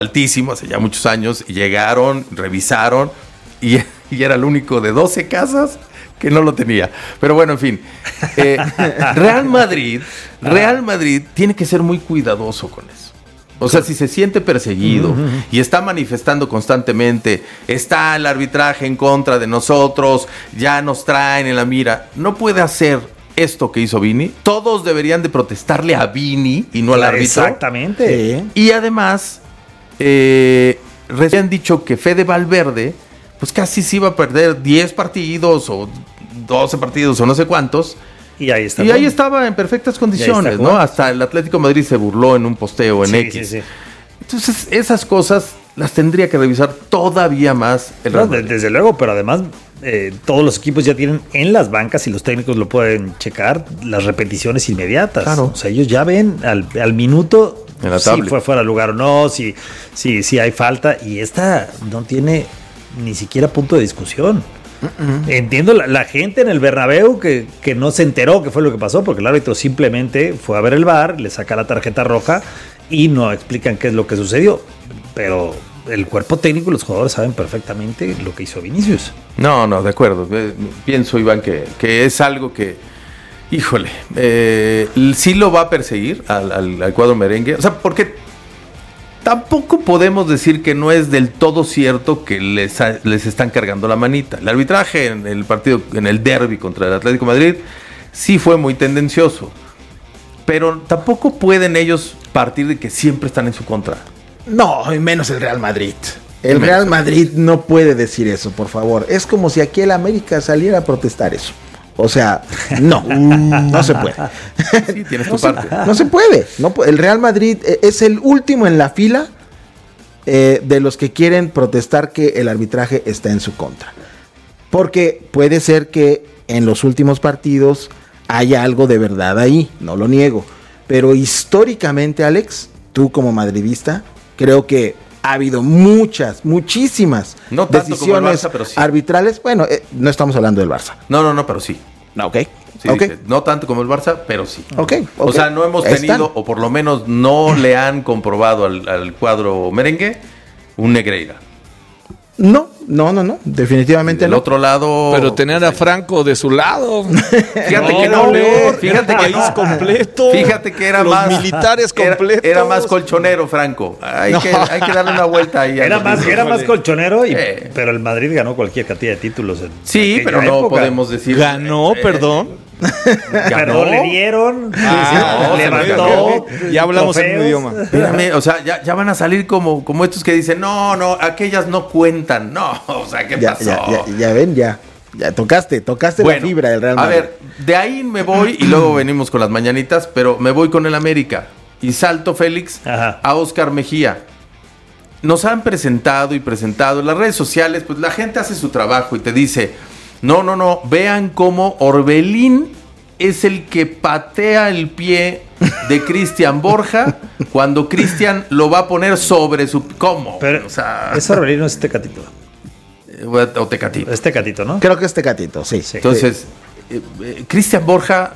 altísimo, hace ya muchos años, y llegaron, revisaron, y era el único de 12 casas que no lo tenía. Pero bueno, en fin. Real Madrid tiene que ser muy cuidadoso con eso. O sea, si se siente perseguido y está manifestando constantemente, está el arbitraje en contra de nosotros, ya nos traen en la mira, no puede hacer esto que hizo Vini. Todos deberían de protestarle a Vini y no al árbitro. Exactamente. Sí. Y además, recién han dicho que Fede Valverde, pues casi se iba a perder 10 partidos o 12 partidos o no sé cuántos. Y ahí está. Y ahí estaba en perfectas condiciones, ¿no? Hasta el Atlético de Madrid se burló en un posteo en X. Sí. Entonces, esas cosas las tendría que revisar todavía más el Real Madrid. Desde luego, pero además todos los equipos ya tienen en las bancas, y los técnicos lo pueden checar, las repeticiones inmediatas. Claro. O sea, ellos ya ven al minuto si fue fuera de lugar o no, si hay falta, y esta no tiene ni siquiera punto de discusión. Entiendo la gente en el Bernabéu que no se enteró qué fue lo que pasó, porque el árbitro simplemente fue a ver el VAR, le saca la tarjeta roja y no explican qué es lo que sucedió. Pero el cuerpo técnico y los jugadores saben perfectamente lo que hizo Vinicius. No, de acuerdo. Pienso, Iván, que es algo que, híjole, sí lo va a perseguir al cuadro merengue. O sea, porque tampoco podemos decir que no es del todo cierto que les están cargando la manita. El arbitraje en el partido, en el derbi contra el Atlético de Madrid, sí fue muy tendencioso. Pero tampoco pueden ellos partir de que siempre están en su contra. No, y menos el Real Madrid. El Real Madrid no puede decir eso, por favor. Es como si aquí el América saliera a protestar eso. O sea, no se puede. Sí, tienes tu parte. No se puede. El Real Madrid es el último en la fila de los que quieren protestar que el arbitraje está en su contra. Porque puede ser que en los últimos partidos haya algo de verdad ahí, no lo niego. Pero históricamente, Alex, tú como madridista, creo que ha habido muchísimas decisiones arbitrales. Bueno, no estamos hablando del Barça. No, pero sí. Ok. Sí, okay. No tanto como el Barça, pero sí. Okay. O sea, no hemos tenido, o por lo menos no le han comprobado al cuadro merengue un Negreira. No, definitivamente no. Del otro lado... Pero tener a Franco de su lado. Fíjate que no. Fíjate que país completo. Fíjate que era los más... militares completos. Era más colchonero, Franco. Hay que darle una vuelta ahí. Era más colchonero, pero el Madrid ganó cualquier cantidad de títulos. Sí, pero no podemos decir... Ganó, perdón. Pero le dieron, levantó. Ya hablamos en un idioma. Espérame, o sea, ya van a salir como estos que dicen, no, aquellas no cuentan. No, o sea, ¿qué pasó? Ya ven, ya tocaste la fibra del Real Madrid. A ver, de ahí me voy y luego venimos con las mañanitas, pero me voy con el América. Y salto, Félix, a Óscar Mejía. Nos han presentado en las redes sociales, pues la gente hace su trabajo y te dice... No, vean cómo Orbelín es el que patea el pie de Cristian Borja cuando Cristian lo va a poner sobre su... ¿Cómo? Pero, o sea, ¿es Orbelín o es Tecatito? O Tecatito. Es Tecatito, ¿no? Creo que es Tecatito, sí. Entonces, Cristian Borja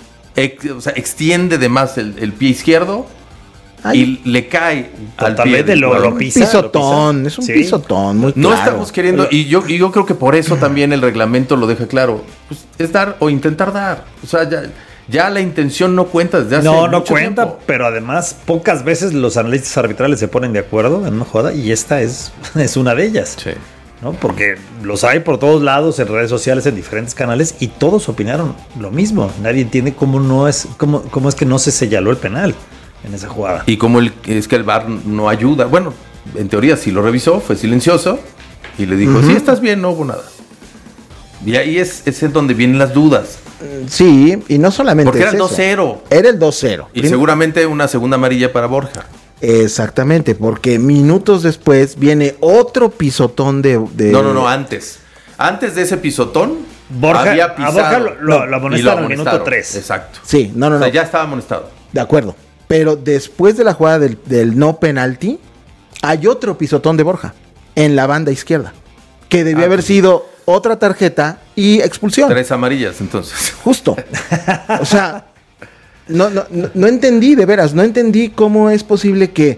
extiende de más el pie izquierdo. Y le cae al pie. Lo pisa, pisotón, es un pisotón muy claro. No estamos queriendo, y yo creo que por eso también el reglamento lo deja claro, pues, es dar o intentar dar. O sea, ya la intención no cuenta desde hace mucho cuenta, tiempo. Pero además pocas veces los analistas arbitrales se ponen de acuerdo en una jugada, y esta es una de ellas. Sí. ¿No? Porque los hay por todos lados, en redes sociales, en diferentes canales, y todos opinaron lo mismo. Nadie entiende cómo es que no se señaló el penal en esa jugada. Y como es que el VAR no ayuda. Bueno, en teoría sí lo revisó, fue silencioso y le dijo, sí, estás bien, no hubo nada. Y ahí es donde vienen las dudas. Sí, y no solamente porque era el 2-0. Era el 2-0. Y seguramente una segunda amarilla para Borja. Exactamente, porque minutos después viene otro pisotón de... No, antes. Antes de ese pisotón, Borja, había pisado. A Borja lo amonestaron en el minuto 3. Exacto. Sí, no. O sea, ya estaba amonestado. De acuerdo. Pero después de la jugada del no penalti, hay otro pisotón de Borja en la banda izquierda, que debió haber sido otra tarjeta y expulsión. 3 amarillas, entonces. Justo. O sea, no entendí, de veras, no entendí cómo es posible que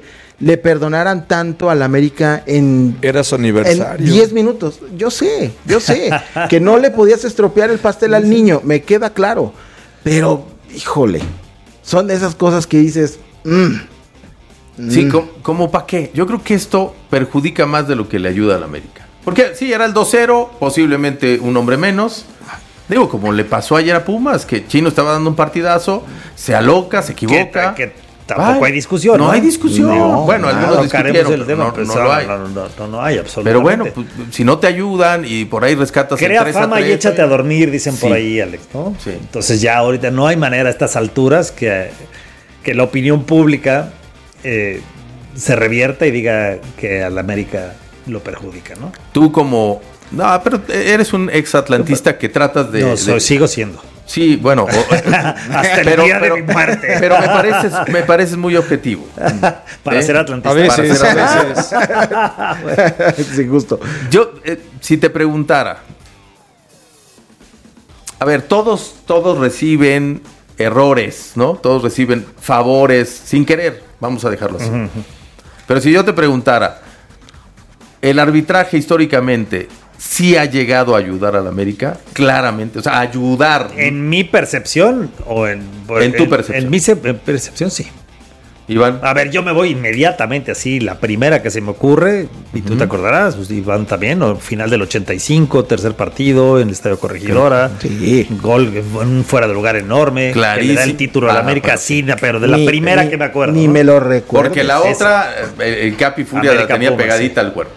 le perdonaran tanto al América Era su aniversario. en 10 minutos. Yo sé que no le podías estropear el pastel al niño, me queda claro. Pero, híjole, son de esas cosas que dices... Sí, ¿cómo para qué? Yo creo que esto perjudica más de lo que le ayuda al América. Porque sí, era el 2-0, posiblemente un hombre menos. Digo, como le pasó ayer a Pumas, que Chino estaba dando un partidazo, se aloca, se equivoca. Que tampoco hay discusión. No hay discusión. Bueno, algunos discutieron, el tema, no lo hay. No hay absolutamente. Pero bueno, pues, si no te ayudan y por ahí rescatas Crea el 3-3, fama y échate a dormir, dicen por ahí, Alex, ¿no? Sí. Entonces ya ahorita no hay manera a estas alturas que la opinión pública se revierta y diga que al América lo perjudica, ¿no? Tú como... No, pero eres un exatlantista que tratas de... No, sigo siendo. Sí, bueno. Hasta el día de mi muerte. Pero me pareces muy objetivo. Para ser atlantista. A veces. Sí, justo. Yo, si te preguntara... A ver, todos reciben errores, ¿no? Todos reciben favores sin querer. Vamos a dejarlo así. Uh-huh. Pero si yo te preguntara... ¿El arbitraje históricamente sí ha llegado a ayudar al América? Claramente, o sea, ayudar. ¿En mi percepción o en tu percepción? En mi percepción, sí. Iván. A ver, yo me voy inmediatamente así, la primera que se me ocurre, y tú te acordarás, pues Iván también, ¿no? Final del 85, tercer partido en el Estadio Corregidora. Sí. Gol, un fuera de lugar enorme. Clarísimo. Que le da el título al América, sí, pero de la primera que me acuerdo. Ni me lo recuerdo. Porque la otra, el Capi Furia América la tenía Pumas, pegadita al cuerpo.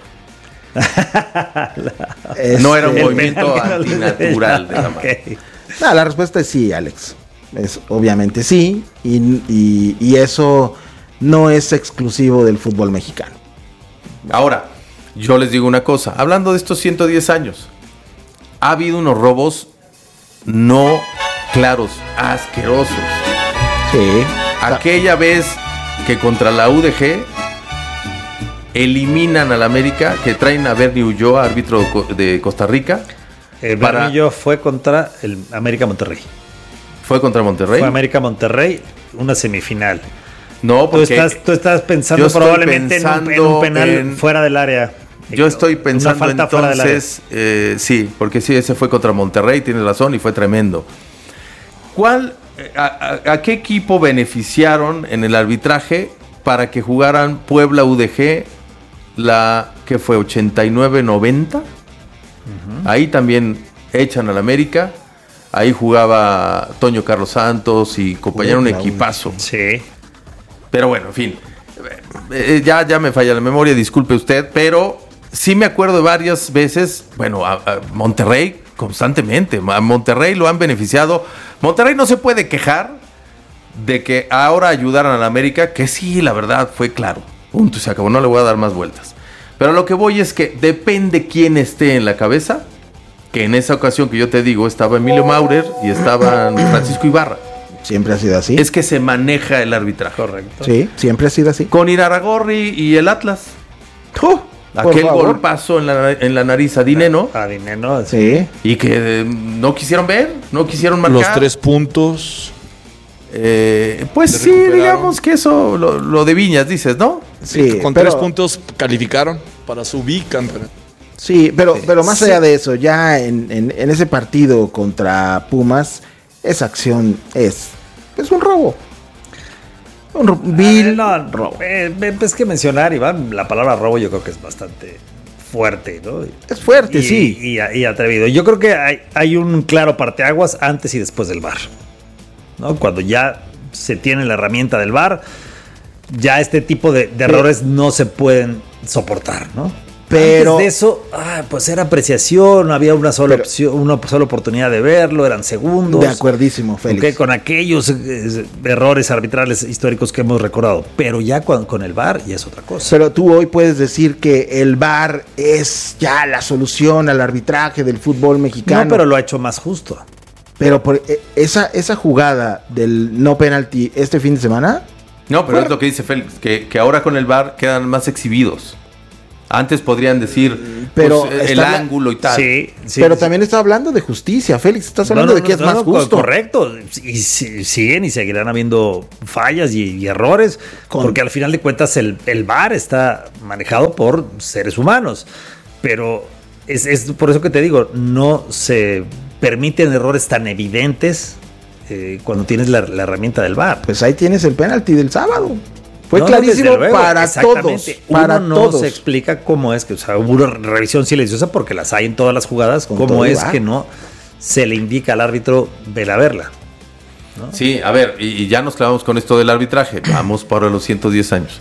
Es, no era un movimiento antinatural de la mano. Okay. No, la respuesta es sí, Alex. Es obviamente sí. Y eso no es exclusivo del fútbol mexicano. Ahora, yo les digo una cosa. Hablando de estos 110 años, ha habido unos robos no claros, asquerosos. Sí. Aquella vez que contra la UDG eliminan al América, que traen a Bernie Ulloa, árbitro de Costa Rica. Bernie Ulloa fue contra el América Monterrey. ¿Fue contra Monterrey? Fue América Monterrey, una semifinal. No, porque tú estás pensando probablemente en un penal fuera del área. Yo estoy pensando entonces, sí, porque sí, ese fue contra Monterrey, tienes razón, y fue tremendo. ¿A qué equipo beneficiaron en el arbitraje para que jugaran Puebla UDG la que fue 89-90? Uh-huh. Ahí también echan al América. Ahí jugaba Toño Carlos Santos y compañero, un equipazo. Sí. Pero bueno, en fin. Ya me falla la memoria, disculpe usted, pero sí me acuerdo de varias veces, bueno, a Monterrey constantemente. A Monterrey lo han beneficiado. Monterrey no se puede quejar de que ahora ayudaran a la América, que sí, la verdad, fue claro. Punto, se acabó, no le voy a dar más vueltas. Pero lo que voy es que depende quién esté en la cabeza, que en esa ocasión que yo te digo, estaba Emilio Maurer y estaba Francisco Ibarra. Siempre ha sido así. Es que se maneja el arbitraje. Correcto. Sí, siempre ha sido así. Con Iraragorri y el Atlas. Aquel golpazo en la nariz a Dineno. A Dineno, sí. Y que no quisieron ver, no quisieron marcar. Los 3 puntos. Pues sí, digamos que eso, lo de Viñas, dices, ¿no? Sí, con 3 puntos calificaron para su bicampeonato. Sí, pero más allá de eso, ya en ese partido contra Pumas, esa acción es un robo. Un vil robo. Es que mencionar, Iván, la palabra robo yo creo que es bastante fuerte, ¿no? Es fuerte, sí. Y atrevido. Yo creo que hay un claro parteaguas antes y después del VAR, ¿no? Cuando ya se tiene la herramienta del VAR, ya este tipo de errores no se pueden soportar, ¿no? Pero antes de eso, pues era apreciación, había una sola opción, una sola oportunidad de verlo, eran segundos. De acuerdísimo, Félix. Okay, con aquellos errores arbitrales históricos que hemos recordado, pero ya con el VAR ya es otra cosa. Pero tú hoy puedes decir que el VAR es ya la solución al arbitraje del fútbol mexicano. No, pero lo ha hecho más justo. Pero por esa jugada del no penalti este fin de semana. No, pero es lo que dice Félix, que ahora con el VAR quedan más exhibidos. Antes podrían decir pero pues, el ángulo y tal. Sí, pero también está hablando de justicia, Félix. Estás hablando de que es más justo. Correcto. Y siguen y seguirán habiendo fallas y errores. Porque al final de cuentas el VAR está manejado por seres humanos. Pero es por eso que te digo, no se permiten errores tan evidentes cuando tienes la herramienta del VAR. Pues ahí tienes el penalti del sábado. Fue clarísimo para todos. Uno no se explica cómo es que, o sea, hubo una revisión silenciosa porque las hay en todas las jugadas, cómo es que no se le indica al árbitro verla, ¿no? Sí, a ver, y ya nos clavamos con esto del arbitraje. Vamos para los 110 años.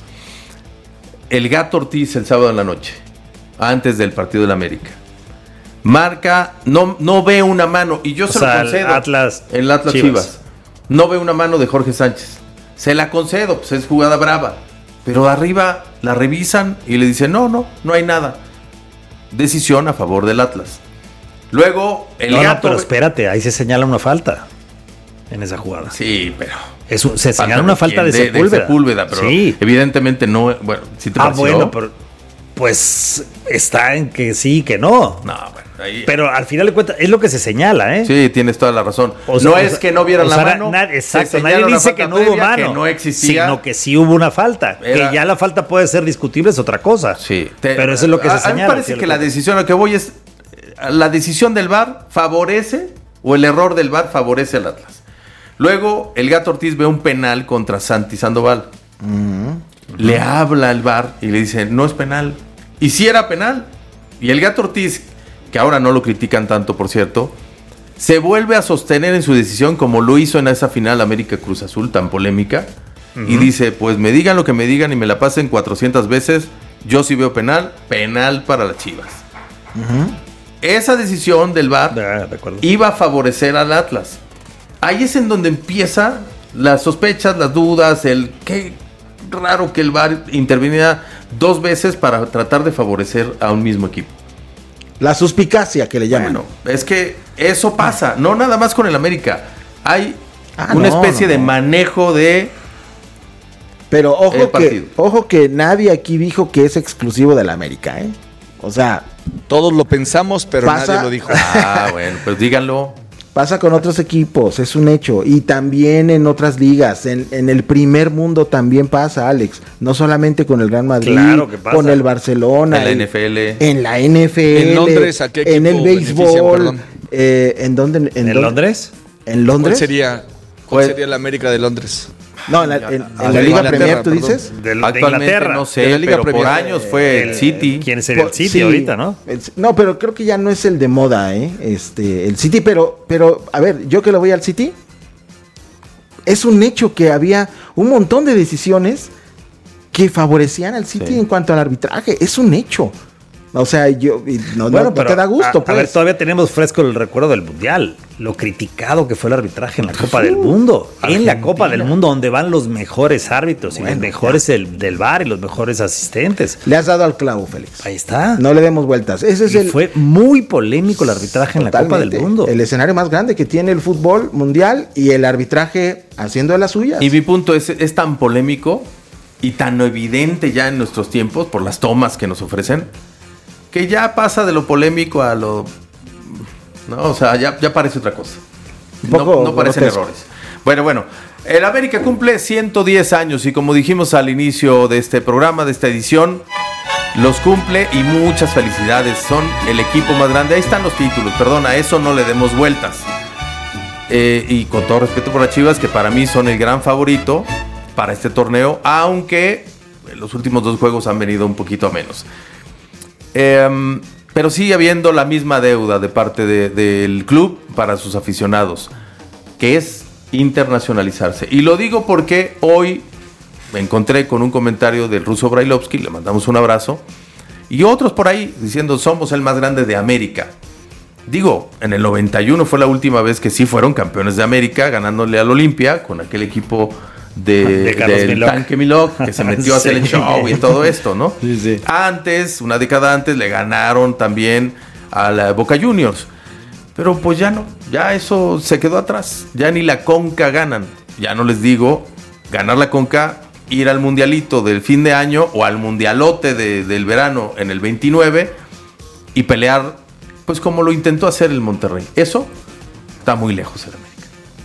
El Gato Ortiz el sábado en la noche, antes del partido del América, marca, no ve una mano, y yo se lo concedo. En el Atlas Chivas. No ve una mano de Jorge Sánchez. Se la concedo, pues es jugada brava. Pero arriba la revisan y le dicen, no hay nada. Decisión a favor del Atlas. Luego, el Gato... No, pero espérate, ahí se señala una falta en esa jugada. Sí, pero... se señala una falta de Sepúlveda. Pero sí, evidentemente no... Bueno, sí te pareció. Bueno, pero... Pues está en que sí, que no. No, bueno. Ahí. Pero al final de cuentas es lo que se señala, ¿eh? Sí, tienes toda la razón. Es que no vieran la mano. Exacto, nadie dice que no hubo mano. Que no existía. Sino que sí hubo una falta. Que ya la falta puede ser discutible, es otra cosa. Sí. Pero eso es lo que se señala. A mí me parece que la decisión a la que voy es... La decisión del VAR favorece, o el error del VAR favorece al Atlas. Luego, el Gato Ortiz ve un penal contra Santi Sandoval. Le habla al VAR y le dice, no es penal. Y sí era penal. Y el Gato Ortiz, que ahora no lo critican tanto, por cierto, se vuelve a sostener en su decisión como lo hizo en esa final América Cruz Azul tan polémica, y dice, pues me digan lo que me digan y me la pasen 400 veces, yo sí veo penal para las Chivas. Esa decisión del VAR iba a favorecer al Atlas. Ahí es en donde empieza las sospechas, las dudas, qué raro que el VAR interviniera 2 veces para tratar de favorecer a un mismo equipo. La suspicacia que le llaman. Bueno, es que eso pasa, no nada más con el América. Hay una especie de manejo de... Pero ojo que nadie aquí dijo que es exclusivo del América, ¿eh? O sea... Todos lo pensamos, pero nadie lo dijo. Bueno, pues díganlo. Pasa con otros equipos, es un hecho. Y también en otras ligas. En el primer mundo también pasa, Alex. No solamente con el Real Madrid, claro que pasa. Con el Barcelona. En la NFL. En la NFL. En Londres, ¿a qué equipo en el béisbol. ¿En Londres? ¿En Londres? ¿Cuál sería la América de Londres? No, en la Liga Premier, ¿tú dices? Actualmente no sé, pero por años fue el City. ¿Quién es el City ahorita, no? No, pero creo que ya no es el de moda, ¿eh? El City, pero, a ver, yo que lo voy al City, es un hecho que había un montón de decisiones que favorecían al City en cuanto al arbitraje. Es un hecho. O sea, no te da gusto, pues. A ver, todavía tenemos fresco el recuerdo del Mundial. Lo criticado que fue el arbitraje en la Copa del Mundo. Argentina. En la Copa del Mundo, donde van los mejores árbitros y los mejores del VAR y los mejores asistentes. Le has dado al clavo, Félix. Ahí está. No le demos vueltas. Fue muy polémico el arbitraje en la Copa del Mundo. El escenario más grande que tiene el fútbol mundial y el arbitraje haciendo de las suyas. Y mi punto es tan polémico y tan evidente ya en nuestros tiempos por las tomas que nos ofrecen, que ya pasa de lo polémico a lo... No, o sea, ya parece otra cosa. No parecen errores. Bueno. El América cumple 110 años y como dijimos al inicio de este programa, de esta edición, los cumple y muchas felicidades. Son el equipo más grande. Ahí están los títulos, perdón, a eso no le demos vueltas. Y con todo respeto por las Chivas, que para mí son el gran favorito para este torneo, aunque los últimos 2 juegos han venido un poquito a menos. Pero sigue habiendo la misma deuda de parte del club para sus aficionados, que es internacionalizarse. Y lo digo porque hoy me encontré con un comentario del ruso Brailovsky, le mandamos un abrazo, y otros por ahí diciendo somos el más grande de América. Digo, en el 91 fue la última vez que sí fueron campeones de América, ganándole al Olimpia con aquel equipo del Tanque Milok, que se metió a hacer el show y todo esto, ¿no? Sí. Antes, una década antes, le ganaron también a la Boca Juniors. Pero pues ya no, ya eso se quedó atrás. Ya ni la Conca ganan. Ya no les digo, ganar la Conca ir al mundialito del fin de año o al mundialote del verano en el 29 y pelear, pues como lo intentó hacer el Monterrey. Eso está muy lejos el América.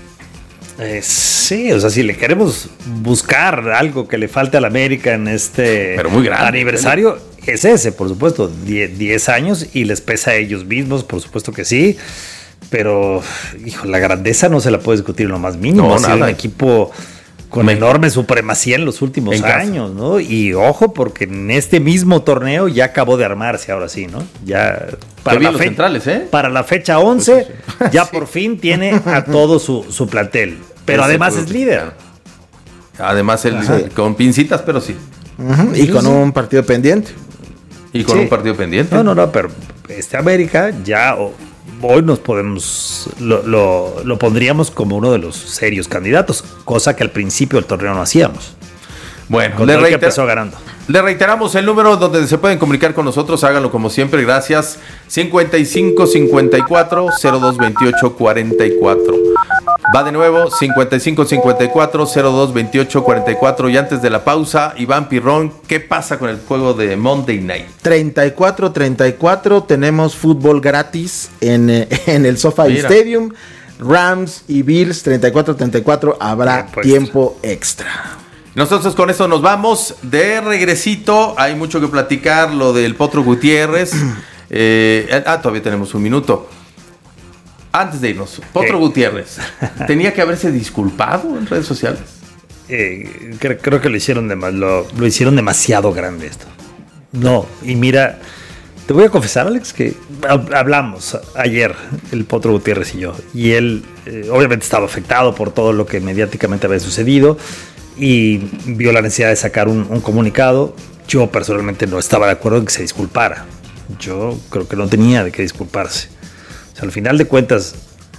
Sí, o sea, si le queremos buscar algo que le falte al América en este pero muy grande, aniversario, es ese, por supuesto, 10 años y les pesa a ellos mismos, por supuesto que sí, pero, hijo, la grandeza no se la puede discutir en lo más mínimo. No, ha sido un equipo con enorme supremacía en los últimos años, ¿no? Y ojo, porque en este mismo torneo ya acabó de armarse ahora sí, ¿no? Ya para los centrales, para la fecha 11 ya por fin tiene a todo su plantel. Pero además es líder. Además, con pincitas, pero sí. Uh-huh. Y con un partido pendiente. Y con un partido pendiente. No, pero América ya hoy nos podemos, lo pondríamos como uno de los serios candidatos, cosa que al principio del torneo no hacíamos. Bueno, que empezó ganando. Le reiteramos el número donde se pueden comunicar con nosotros, háganlo como siempre, gracias. 55 54 02 28 44. Va de nuevo, 55 54 02 28 44. Y antes de la pausa, Iván Pirrón, ¿qué pasa con el juego de Monday Night? 34-34, tenemos fútbol gratis en el SoFi Stadium. Rams y Bills, 34-34, habrá tiempo extra. Nosotros con eso nos vamos de regresito. Hay mucho que platicar, lo del Potro Gutiérrez. Todavía tenemos un minuto. Antes de irnos, Potro Gutiérrez tenía que haberse disculpado en redes sociales. Creo que lo hicieron demasiado grande esto. No, y mira, te voy a confesar, Alex, que hablamos ayer, el Potro Gutiérrez y yo, y él obviamente estaba afectado por todo lo que mediáticamente había sucedido y vio la necesidad de sacar un comunicado. Yo personalmente no estaba de acuerdo en que se disculpara. Yo creo que no tenía de qué disculparse. O sea, al final de cuentas,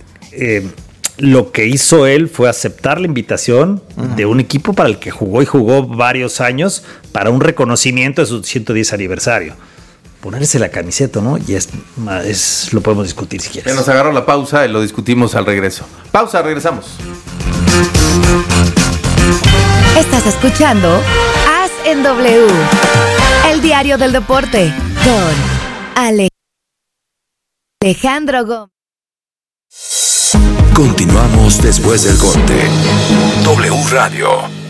lo que hizo él fue aceptar la invitación de un equipo para el que jugó varios años para un reconocimiento de su 110 aniversario. Ponerse la camiseta, ¿no? Y lo podemos discutir si quieres. Nos agarró la pausa y lo discutimos al regreso. Pausa, regresamos. Estás escuchando As en W, el diario del deporte, con Alejandro Gómez. Continuamos después del corte. W Radio.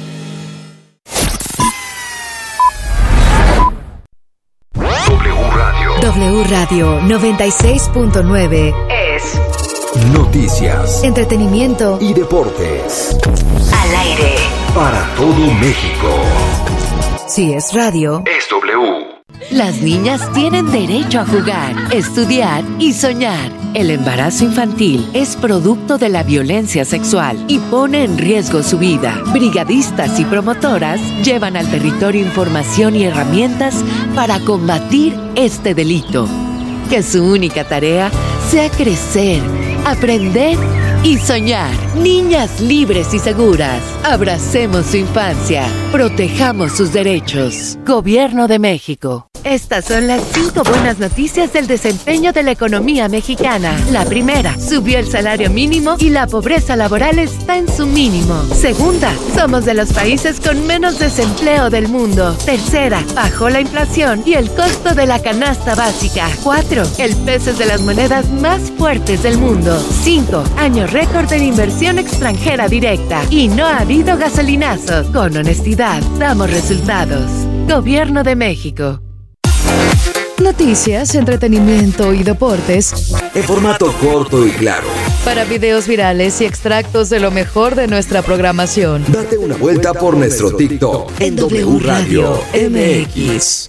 W Radio 96.9 es noticias, entretenimiento y deportes. Al aire para todo México. Si es radio, es W. Las niñas tienen derecho a jugar, estudiar y soñar. El embarazo infantil es producto de la violencia sexual y pone en riesgo su vida. Brigadistas y promotoras llevan al territorio información y herramientas para combatir este delito. Que su única tarea sea crecer, aprender y soñar. Niñas libres y seguras. Abracemos su infancia. Protejamos sus derechos. Gobierno de México. Estas son las 5 buenas noticias del desempeño de la economía mexicana. La primera, subió el salario mínimo y la pobreza laboral está en su mínimo. Segunda, somos de los países con menos desempleo del mundo. Tercera, bajó la inflación y el costo de la canasta básica. 4, el peso es de las monedas más fuertes del mundo. 5, año récord en inversión extranjera directa. Y no ha habido gasolinazos. Con honestidad, damos resultados. Gobierno de México. Noticias, entretenimiento y deportes en formato corto y claro. Para videos virales y extractos de lo mejor de nuestra programación. Date una vuelta por nuestro TikTok en W Radio MX.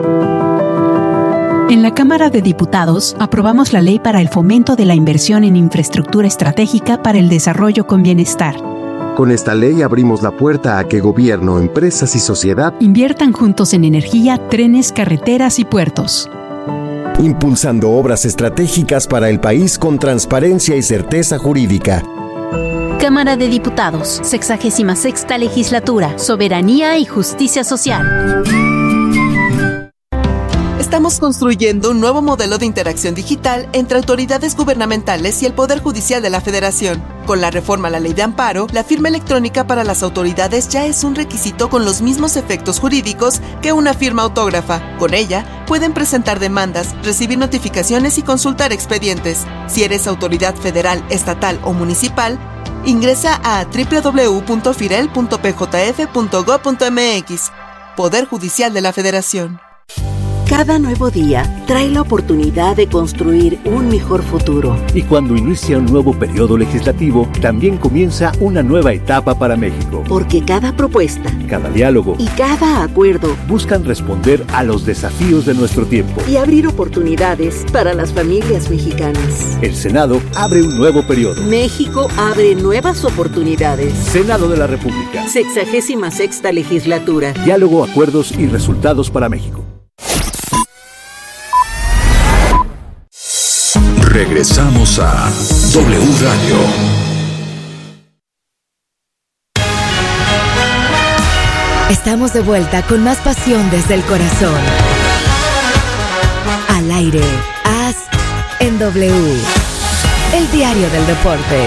En la Cámara de Diputados aprobamos la ley para el fomento de la inversión en infraestructura estratégica para el desarrollo con bienestar. Con esta ley abrimos la puerta a que gobierno, empresas y sociedad inviertan juntos en energía, trenes, carreteras y puertos. Impulsando obras estratégicas para el país con transparencia y certeza jurídica. Cámara de Diputados, 66ª Legislatura, Soberanía y Justicia Social. Estamos construyendo un nuevo modelo de interacción digital entre autoridades gubernamentales y el Poder Judicial de la Federación. Con la reforma a la Ley de Amparo, la firma electrónica para las autoridades ya es un requisito con los mismos efectos jurídicos que una firma autógrafa. Con ella, pueden presentar demandas, recibir notificaciones y consultar expedientes. Si eres autoridad federal, estatal o municipal, ingresa a www.firel.pjf.gov.mx. Poder Judicial de la Federación. Cada nuevo día trae la oportunidad de construir un mejor futuro. Y cuando inicia un nuevo periodo legislativo, también comienza una nueva etapa para México. Porque cada propuesta, cada diálogo y cada acuerdo buscan responder a los desafíos de nuestro tiempo y abrir oportunidades para las familias mexicanas. El Senado abre un nuevo periodo. México abre nuevas oportunidades. Senado de la República. 66ª legislatura. Diálogo, acuerdos y resultados para México. Regresamos a W Radio. Estamos de vuelta con más pasión desde el corazón. Al aire, AS en W. El diario del deporte.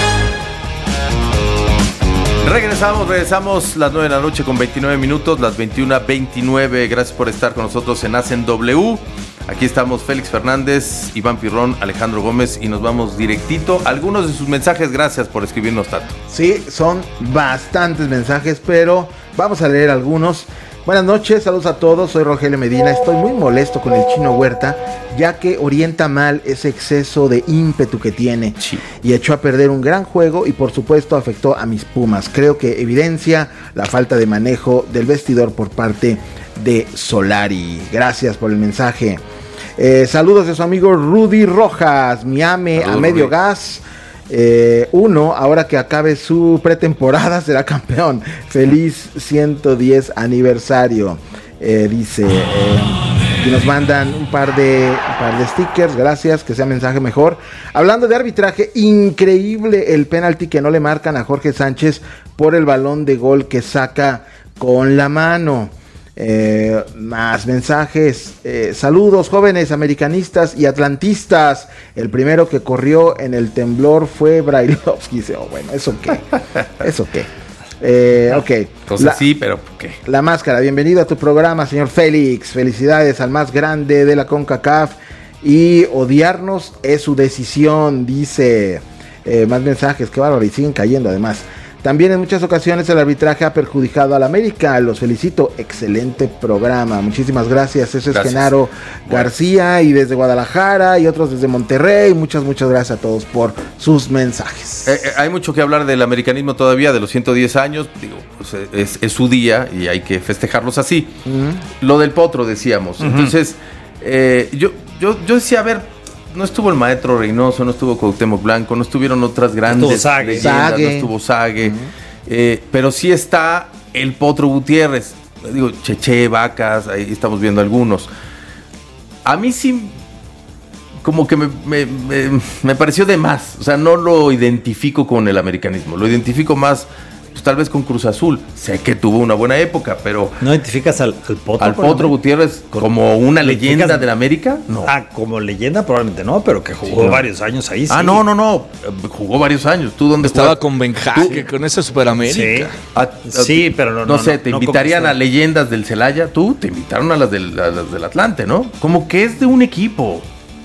Regresamos las 9 de la noche con 29 minutos, las 21:29. Gracias por estar con nosotros en AS en W. Aquí estamos Félix Fernández, Iván Pirrón, Alejandro Gómez y nos vamos directito. Algunos de sus mensajes, gracias por escribirnos tanto. Sí, son bastantes mensajes, pero vamos a leer algunos. Buenas noches, saludos a todos, soy Rogelio Medina. Estoy muy molesto con el Chino Huerta, ya que orienta mal ese exceso de ímpetu que tiene. Sí. Y echó a perder un gran juego y por supuesto afectó a mis Pumas. Creo que evidencia la falta de manejo del vestidor por parte de Solari. Gracias por el mensaje. Saludos de su amigo Rudy Rojas, Miami a medio Rudy. Gas. Ahora que acabe su pretemporada será campeón. Feliz 110 aniversario. Dice que nos mandan un par de stickers. Gracias, que sea mensaje mejor. Hablando de arbitraje, increíble el penalti que no le marcan a Jorge Sánchez por el balón de gol que saca con la mano. Más mensajes. Saludos jóvenes americanistas y atlantistas. El primero que corrió en el temblor fue Brailovsky. Bueno, ¿eso qué? Ok. Entonces sí, pero ¿qué? La máscara, bienvenido a tu programa, señor Félix. Felicidades al más grande de la CONCACAF. Y odiarnos es su decisión, dice. Más mensajes, qué bárbaro, y siguen cayendo además. También en muchas ocasiones el arbitraje ha perjudicado al América. Los felicito, excelente programa. Muchísimas gracias. Eso es Genaro García y desde Guadalajara y otros desde Monterrey. Muchas gracias a todos por sus mensajes. Hay mucho que hablar del americanismo todavía, de los 110 años. Digo, pues es su día y hay que festejarlos así. Lo del Potro decíamos. Entonces, yo decía, a ver, no estuvo el maestro Reynoso, no estuvo Cuauhtémoc Blanco, no estuvieron otras grandes leyendas, no estuvo Sague, pero sí está el Potro Gutiérrez, digo, Cheche, Vacas, ahí estamos viendo algunos. A mí sí, como que me pareció de más, o sea, no lo identifico con el americanismo, lo identifico más, pues tal vez con Cruz Azul. Sé que tuvo una buena época, pero... ¿No identificas al Potro? ¿Al Potro Gutiérrez como una leyenda del América? No. Como leyenda probablemente no, pero que jugó varios años ahí, sí. No. Jugó varios años. ¿Tú dónde estaba? Con Benjaque, con esa Superamérica. Sí, pero no sé, te invitarían a leyendas del Celaya. Tú te invitaron a las del Atlante, ¿no? Como que es de un equipo.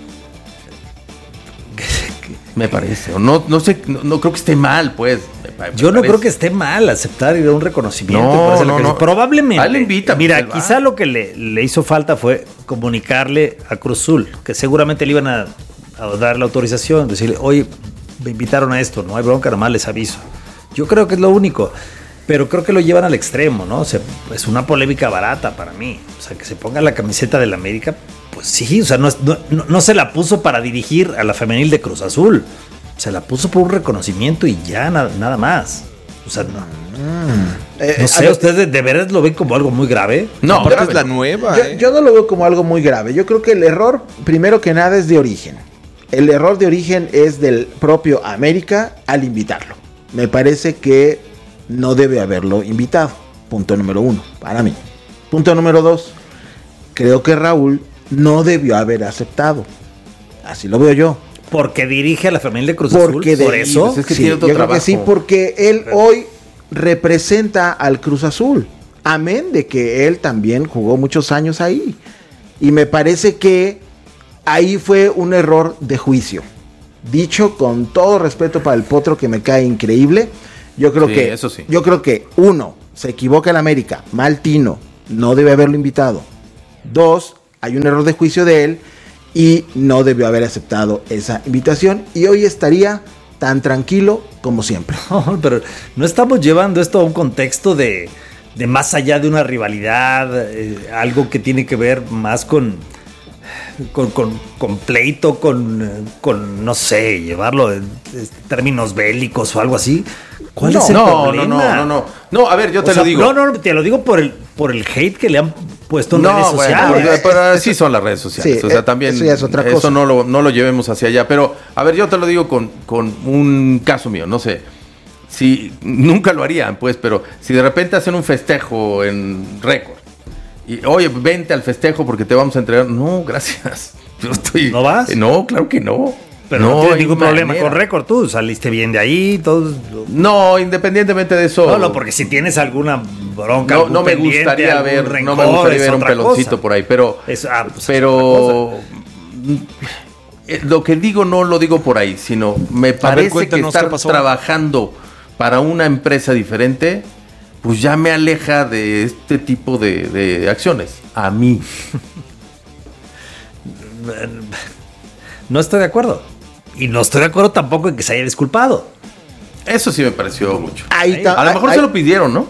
Me parece. No sé, no creo que esté mal, pues. Yo no creo que esté mal aceptar y dar un reconocimiento. No. Probablemente. Le invita. Mira, quizá lo que le hizo falta fue comunicarle a Cruz Azul, que seguramente le iban a dar la autorización, decirle, oye, me invitaron a esto, no hay bronca, nomás les aviso. Yo creo que es lo único. Pero creo que lo llevan al extremo, ¿no? O sea, es una polémica barata para mí. O sea, que se ponga la camiseta del América, pues sí, o sea, no se la puso para dirigir a la femenil de Cruz Azul. Se la puso por un reconocimiento y ya nada más. O sea, no sé, ¿ustedes de verdad lo ven como algo muy grave? No, aparte es la nueva. Yo no lo veo como algo muy grave. Yo creo que el error, primero que nada, es de origen. El error de origen es del propio América al invitarlo. Me parece que no debe haberlo invitado. Punto número 1, para mí. Punto número 2, creo que Raúl no debió haber aceptado. Así lo veo yo. Porque dirige a la familia de Cruz Azul. Por eso. Pues es que tiene otro trabajo. Creo que sí, porque él hoy representa al Cruz Azul. Amén de que él también jugó muchos años ahí. Y me parece que ahí fue un error de juicio. Dicho con todo respeto para el Potro, que me cae increíble. Yo creo yo creo que 1, se equivoca el América, mal tino, no debe haberlo invitado. 2, hay un error de juicio de él y no debió haber aceptado esa invitación y hoy estaría tan tranquilo como siempre. No, pero no estamos llevando esto a un contexto de más allá de una rivalidad, algo que tiene que ver más con pleito, con no sé, llevarlo en términos bélicos o algo así. ¿Cuál es el problema? No, a ver, yo te lo digo. No, te lo digo por el hate que le han puesto en redes sociales. Pero así son las redes sociales. Sí, o sea, también eso ya es otra cosa. Eso no lo llevemos hacia allá. Pero, a ver, yo te lo digo con un caso mío, no sé. Si nunca lo harían, pues, pero si de repente hacen un festejo en récord y, oye, vente al festejo porque te vamos a entregar. No, gracias. ¿No vas? No, claro que no. Pero no tienes ningún problema con récord, tú saliste bien de ahí, todo. No, independientemente de eso. No, porque si tienes alguna bronca, no me gustaría ver un peloncito por ahí, pero lo que digo no lo digo por ahí, sino me parece que estar trabajando para una empresa diferente, pues ya me aleja de este tipo de acciones. A mí. No estoy de acuerdo. Y no estoy de acuerdo tampoco en que se haya disculpado. Eso sí me pareció mucho. A lo mejor se lo pidieron, ¿no?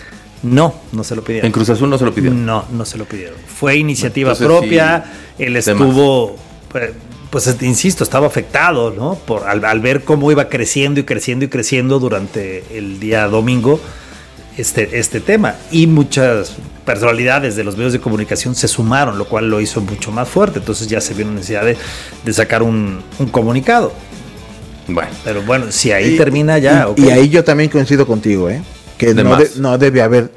No se lo pidieron. ¿En Cruz Azul no se lo pidieron? No se lo pidieron. Fue iniciativa propia. Sí, él estuvo... Pues insisto, estaba afectado, ¿no? Al ver cómo iba creciendo y creciendo y creciendo durante el día domingo este tema. Y muchas personalidades de los medios de comunicación se sumaron, lo cual lo hizo mucho más fuerte. Entonces ya se vio la necesidad de sacar un comunicado. Bueno. Pero bueno, si ahí termina ya. Y ahí yo también coincido contigo, que no debe haber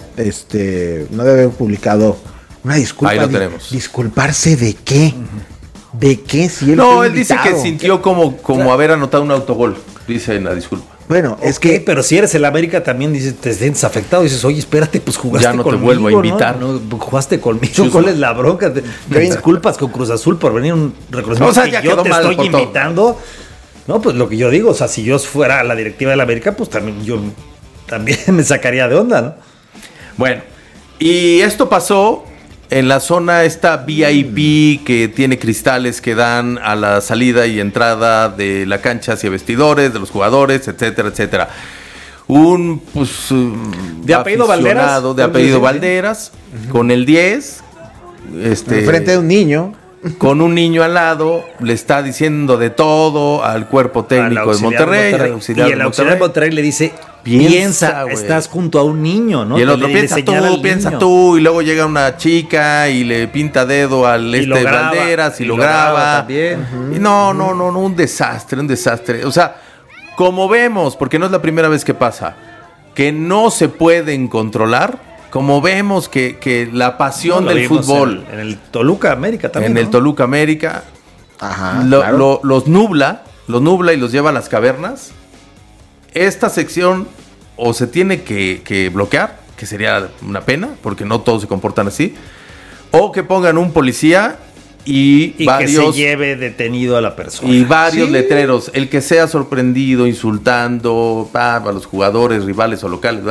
publicado una disculpa. Ahí lo tenemos. ¿Disculparse de qué? ¿De qué? Si él dice que sintió como haber anotado un autogol, dice en la disculpa. Bueno, es que... Pero si eres el América también dices, te sientes afectado, dices, oye, espérate, pues jugaste conmigo. Ya no te vuelvo a invitar. ¿No? Jugaste conmigo, ¿cuál es la bronca? ¿Te disculpas con Cruz Azul por venir un reconocimiento que yo te estoy invitando? No, pues lo que yo digo, o sea, si yo fuera la directiva del América, pues también me sacaría de onda, ¿no? Bueno, y esto pasó en la zona esta VIP que tiene cristales que dan a la salida y entrada de la cancha hacia vestidores, de los jugadores, etcétera, etcétera. Un de apellido Valderas. De apellido Valderas, con el 10. Frente de un niño. Con un niño al lado, le está diciendo de todo al cuerpo técnico de Monterrey. Y el auxiliar de Monterrey le dice, piensa, estás junto a un niño, ¿no? Y el otro, piensa tú, y luego llega una chica y le pinta dedo al Valderas y lo graba. También. Y no, un desastre. O sea, como vemos, porque no es la primera vez que pasa, que no se pueden controlar. Como vemos que la pasión del fútbol... En el Toluca América también. En el Toluca América. Claro. Los nubla y los lleva a las cavernas. Esta sección o se tiene que bloquear, que sería una pena, porque no todos se comportan así, o que pongan un policía y varios... que se lleve detenido a la persona. Y varios letreros. El que sea sorprendido, insultando a los jugadores, rivales o locales,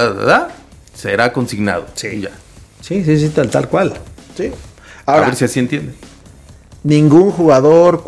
será consignado. Sí, ya. Sí, tal cual. Sí. Ahora, a ver si así entiende. Ningún jugador,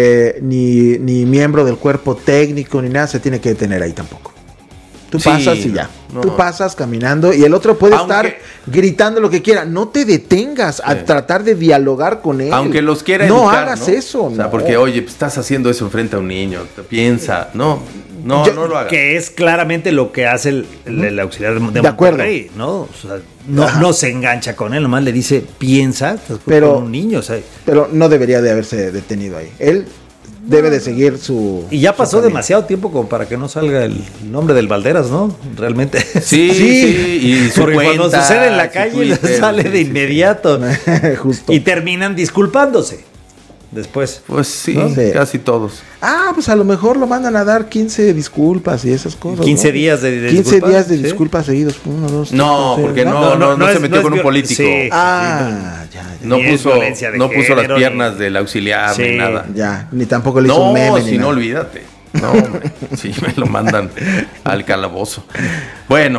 ni miembro del cuerpo técnico, ni nada, se tiene que detener ahí tampoco. Tú pasas y ya. Tú pasas caminando y el otro puede estar gritando lo que quiera. No te detengas a tratar de dialogar con él. Aunque los quiera educar, no hagas eso. O sea, porque, oye, pues, estás haciendo eso enfrente a un niño. Piensa. No lo hagas. Que es claramente lo que hace el auxiliar de Monterrey, ¿no? O sea, no se engancha con él, nomás le dice, piensa, con un niño. O sea, pero no debería de haberse detenido ahí. Él debe de seguir su... Y ya pasó demasiado tiempo como para que no salga el nombre del Valderas, ¿no? Realmente. Sí. Y porque cuando sucede en la calle sale de inmediato. Justo. Y terminan disculpándose después. Pues sí, ¿no? casi todos. Pues a lo mejor lo mandan a dar 15 disculpas y esas cosas. 15 días de 15 disculpas, días de disculpas seguidos. 1, 2, 3. No, porque no se metió con un político. Sí, ya. No puso las piernas del auxiliar ni nada. Ya, ni tampoco le hizo un meme. No, si no, olvídate. No, hombre, sí, me lo mandan al calabozo. Bueno,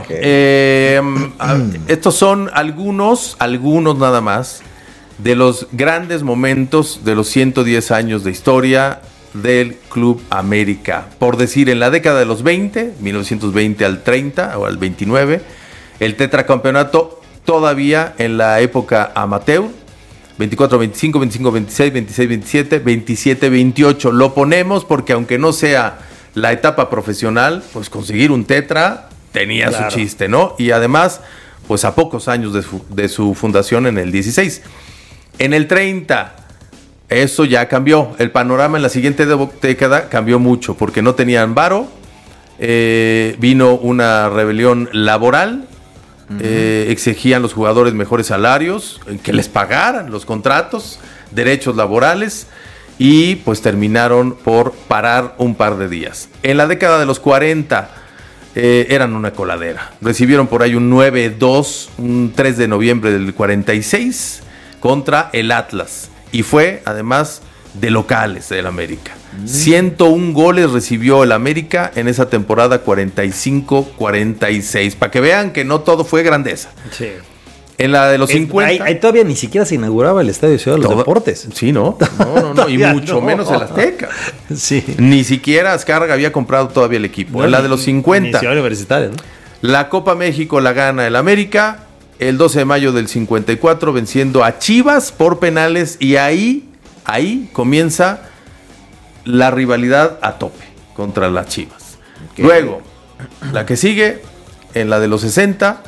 estos son algunos nada más de los grandes momentos de los 110 años de historia del Club América. Por decir, en la década de los 20, 1920 al 30 o al 29, el tetracampeonato todavía en la época amateur, 24, 25, 25, 26, 26, 27, 27, 28. Lo ponemos porque aunque no sea la etapa profesional, pues conseguir un tetra tenía su chiste, ¿no? Y además, pues a pocos años de su fundación en el 16. En el 30, eso ya cambió. El panorama en la siguiente década cambió mucho porque no tenían varo, vino una rebelión laboral, exigían los jugadores mejores salarios, que les pagaran los contratos, derechos laborales, y pues terminaron por parar un par de días. En la década de los 40 eran una coladera. Recibieron por ahí un 9-2, un 3 de noviembre del 46 contra el Atlas, y fue además de locales del América. 101 goles recibió el América en esa temporada 45-46, para que vean que no todo fue grandeza. Sí. En la de los 50... Ahí todavía ni siquiera se inauguraba el Estadio Ciudad de los Deportes. Sí, no, y mucho menos el Azteca. Sí. Ni siquiera Azcárraga había comprado todavía el equipo. En la de los 50... Ciudad Universitaria, ¿no? La Copa México la gana el América el 12 de mayo del 54, venciendo a Chivas por penales, y ahí comienza la rivalidad a tope contra las Chivas. Okay. Luego, la que sigue, en la de los 60,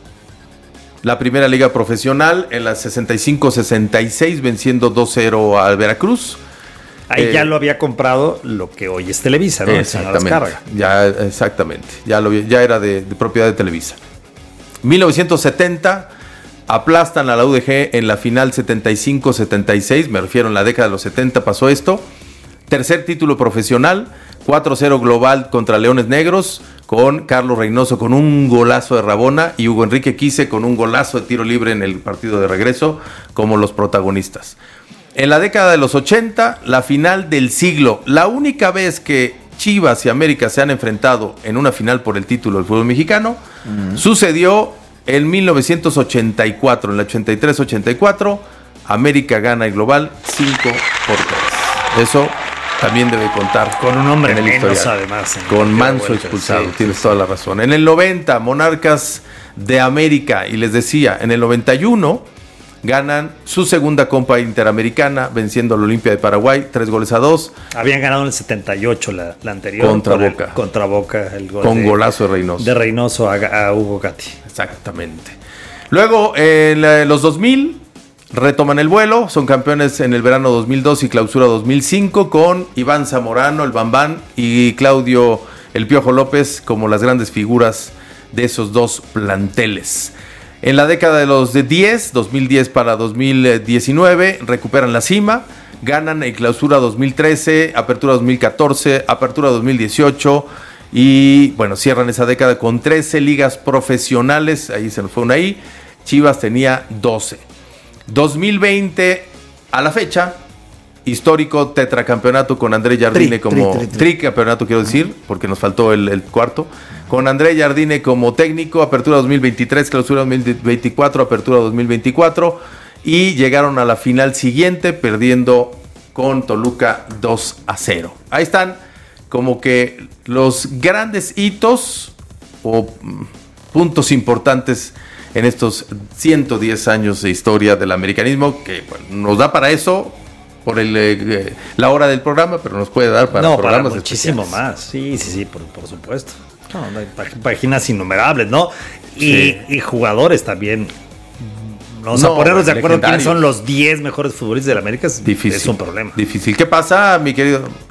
la primera liga profesional, en la 65-66, venciendo 2-0 al Veracruz. Ahí ya lo había comprado lo que hoy es Televisa, ¿no? Exactamente. Ya era de propiedad de Televisa. 1970, aplastan a la UDG en la final 75-76, me refiero en la década de los 70 pasó esto. Tercer título profesional, 4-0 global contra Leones Negros, con Carlos Reynoso con un golazo de Rabona y Hugo Enrique Quise con un golazo de tiro libre en el partido de regreso como los protagonistas. En la década de los 80, la final del siglo, la única vez que Chivas y América se han enfrentado en una final por el título del fútbol mexicano, sucedió en 1984, en la 83-84, América gana el global 5-3. Eso también debe contar con un hombre en el menos, además. Con Manso expulsado, sí, tienes toda la razón. En el 90, Monarcas de América, y les decía, en el 91 ganan su segunda Copa Interamericana, venciendo al Olimpia de Paraguay, 3-2. Habían ganado en el 78 la anterior. Contra Boca. El gol con golazo de Reynoso. De Reynoso a Hugo Gatti. Exactamente. Luego, en los 2000, retoman el vuelo, son campeones en el verano 2002 y clausura 2005, con Iván Zamorano, el Bambán, y Claudio El Piojo López como las grandes figuras de esos dos planteles. En la década de los 10, 2010 para 2019, recuperan la cima, ganan en clausura 2013, apertura 2014, apertura 2018, y bueno, cierran esa década con 13 ligas profesionales, ahí se nos fue una ahí, Chivas tenía 12. 2020, a la fecha, histórico tetracampeonato con André Jardine tricampeonato, quiero decir, porque nos faltó el cuarto, con André Jardine como técnico, apertura 2023, clausura 2024, apertura 2024, y llegaron a la final siguiente perdiendo con Toluca 2-0. Ahí están como que los grandes hitos o puntos importantes en estos 110 años de historia del americanismo, que bueno, nos da para eso por la hora del programa, pero nos puede dar para programas para muchísimo más. Sí, por supuesto. No, hay páginas innumerables, ¿no? Y jugadores también. Vamos a ponernos de acuerdo quiénes son los 10 mejores futbolistas de la América. Es difícil. Es un problema. Difícil. ¿Qué pasa, mi querido?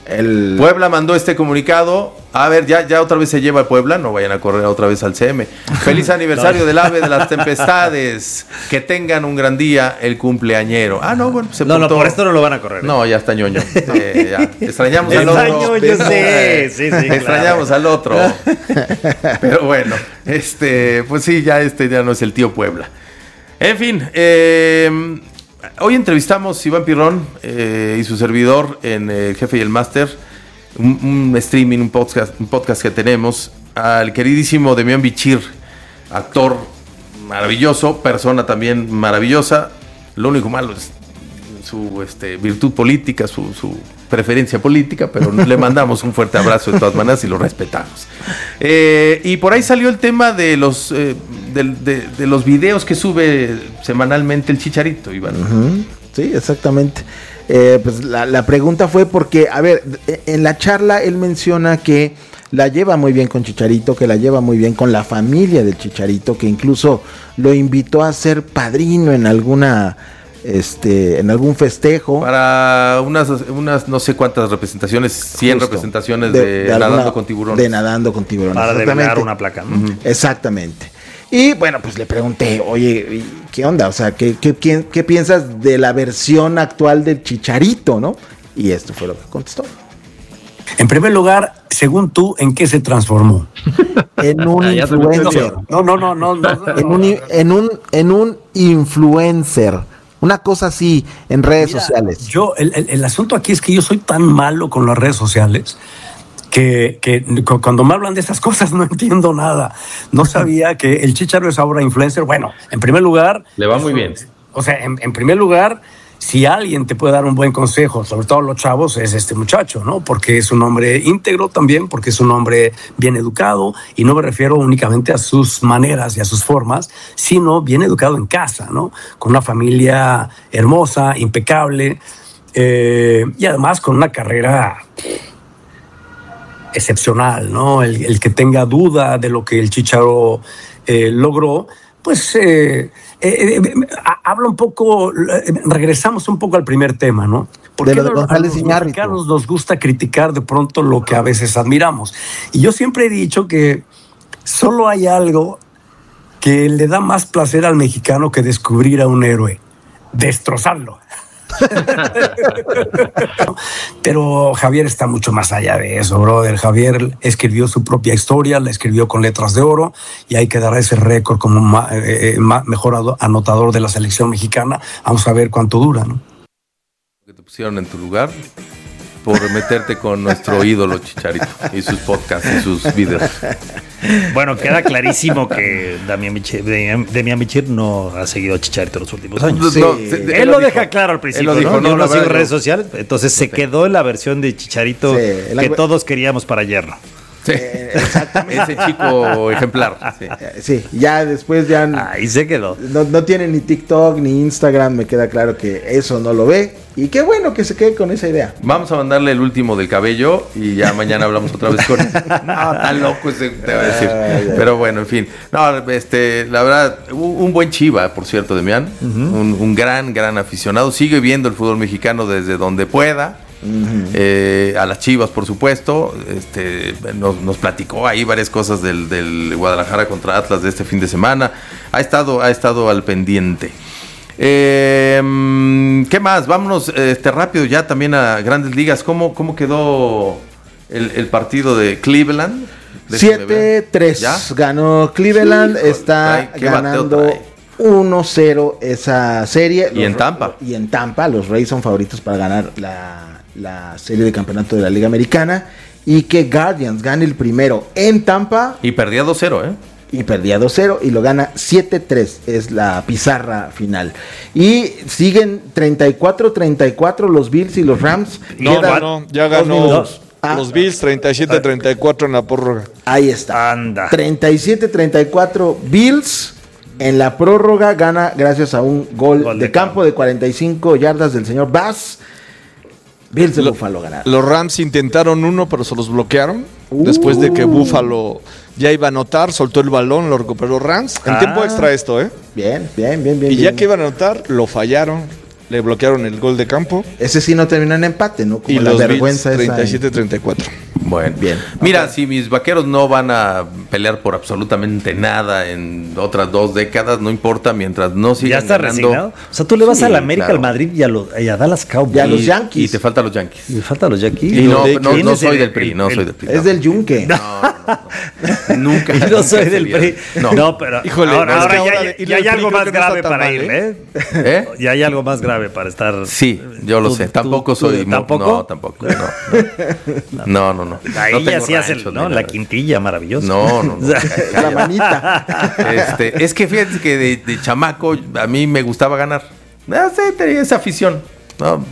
Puebla mandó este comunicado. A ver, ya otra vez se lleva a Puebla, no vayan a correr otra vez al CM. Feliz aniversario del ave de las tempestades. Que tengan un gran día el cumpleañero. No, bueno, no, por esto no lo van a correr. No, ya está ñoño. Ya. Extrañamos al otro. Sí, extrañamos al otro. Pero bueno, pues sí, ya no es el tío Puebla. En fin, hoy entrevistamos a Iván Pirrón y su servidor en El Jefe y el Máster, un streaming, un podcast que tenemos, al queridísimo Demián Bichir, actor maravilloso, persona también maravillosa. Lo único malo es su virtud política, su preferencia política, pero le mandamos un fuerte abrazo de todas maneras y lo respetamos. Y por ahí salió el tema de los videos que sube semanalmente el Chicharito, Iván. Uh-huh. Sí, exactamente. Pues la pregunta fue porque, a ver, en la charla él menciona que la lleva muy bien con Chicharito, que la lleva muy bien con la familia del Chicharito, que incluso lo invitó a ser padrino en alguna... en algún festejo para unas no sé cuántas representaciones, 100 representaciones de nadando con tiburones. De nadando con tiburones. Para develar una placa. Uh-huh. Exactamente. Y bueno, pues le pregunté, oye, ¿qué onda? O sea, ¿qué piensas de la versión actual del Chicharito, no? Y esto fue lo que contestó. En primer lugar, según tú, ¿en qué se transformó? En un influencer. En un influencer. Una cosa así en redes sociales. El asunto aquí es que yo soy tan malo con las redes sociales que cuando me hablan de estas cosas no entiendo nada. No sabía que el Chicharo es ahora influencer. Bueno, en primer lugar... Le va muy bien. O sea, en primer lugar, si alguien te puede dar un buen consejo, sobre todo los chavos, es este muchacho, ¿no? Porque es un hombre íntegro también, porque es un hombre bien educado, y no me refiero únicamente a sus maneras y a sus formas, sino bien educado en casa, ¿no? Con una familia hermosa, impecable, y además con una carrera excepcional, ¿no? El que tenga duda de lo que el Chicharo logró, pues habla un poco, regresamos un poco al primer tema, ¿no? Porque a los mexicanos nos gusta criticar de pronto lo que a veces admiramos. Y yo siempre he dicho que solo hay algo que le da más placer al mexicano que descubrir a un héroe: destrozarlo. Pero Javier está mucho más allá de eso, brother. Javier escribió su propia historia, la escribió con letras de oro, y hay que dar ese récord como mejor anotador de la selección mexicana. Vamos a ver cuánto dura, ¿no? Que te pusieron en tu lugar por meterte con nuestro ídolo Chicharito y sus podcasts y sus videos. Bueno, queda clarísimo que Demián Bichir no ha seguido a Chicharito los últimos años. No, él lo deja claro al principio. Yo no sigo redes sociales, entonces se quedó en la versión de Chicharito que todos queríamos para Hierro. Sí, exactamente. Ese chico ejemplar. Sí, ya después ahí se quedó. No tiene ni TikTok ni Instagram, me queda claro que eso no lo ve. Y qué bueno que se quede con esa idea. Vamos a mandarle el último del cabello y ya mañana hablamos otra vez con él. No, tan loco ese, te voy a decir. Pero bueno, en fin. No, la verdad, un buen chiva, por cierto, Demián. Uh-huh. Un gran aficionado. Sigue viendo el fútbol mexicano desde donde pueda. Uh-huh. A las Chivas, por supuesto. Nos platicó ahí varias cosas del Guadalajara contra Atlas de este fin de semana. Ha estado al pendiente. ¿Qué más? Vámonos rápido ya también a Grandes Ligas. ¿Cómo quedó el partido de Cleveland? 7-3 ganó Cleveland. Está ganando 1-0 esa serie. Y en Tampa. Y en Tampa los Rays son favoritos para ganar la serie de campeonato de la Liga Americana. Y que Guardians gane el primero en Tampa. Y perdía 2-0, Y perdía 2-0 y lo gana 7-3, es la pizarra final. Y siguen 34-34 los Bills y los Rams. Ya ganó los Bills 37-34 en la prórroga. Ahí está. Anda. 37-34 Bills en la prórroga, gana gracias a un gol de campo de 45 yardas del señor Bass. Bills de Buffalo ganaron. Los Rams intentaron uno, pero se los bloquearon. Después de que Buffalo ya iba a anotar, soltó el balón, lo recuperó Rams. En tiempo extra esto, Bien. Y ya que iban a anotar, lo fallaron. le bloquearon el gol de campo. Ese sí no terminó en empate, ¿no? Como Y la los vergüenza Bills esa. 37-34. Bueno, bien. Mira, si mis Vaqueros no van a pelear por absolutamente nada en otras 2 décadas, no importa, mientras no sigan ¿Ya está ganando. resignado? O sea, tú le vas Sí, al América, claro. al Madrid y a Dallas Cowboys. Y a los Yankees. Y te faltan los Yankees. Y faltan los Yankees. Y no ¿Quién soy es del PRI, no soy del PRI. Es del Yunque. Nunca. No soy del PRI. No, pero Híjole, ahora, no, es que ahora ahora ya hay algo más creo que no grave está tan para mal, ir, ¿Eh? Ya hay algo más grave para estar. Sí, yo lo sé. Tampoco soy. ¿Tampoco? No, tampoco. No. Ahí No ya tengo sí hace ranchos, ¿no? ni La nada. quintilla, maravilloso. No. La manita. Es que fíjate que de chamaco a mí me gustaba ganar. Sí, tenía esa afición. ¿no?